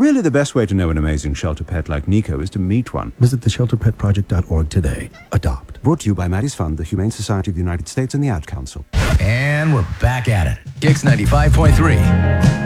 Really, the best way to know an amazing shelter pet like Nico is to meet one. Visit theshelterpetproject.org today. Adopt. Brought to you by Maddie's Fund, the Humane Society of the United States, and the Ad Council. And we're back at it. Kicks 95.3.